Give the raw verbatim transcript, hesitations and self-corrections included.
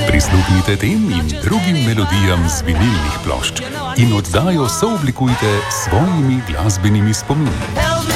Prisluhnite tem in drugim melodijam z vinilnih plošč in oddajo sooblikujte s svojimi glasbenimi spomini.